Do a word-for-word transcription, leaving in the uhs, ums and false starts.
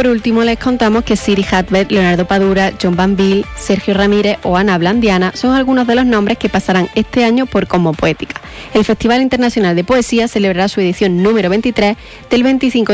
por último les contamos que Siri Hadbert, Leonardo Padura, John Van Bil, Sergio Ramírez o Ana Blandiana son algunos de los nombres que pasarán este año por Cosmopoética. El Festival Internacional de Poesía celebrará su edición número veintitrés del veinticinco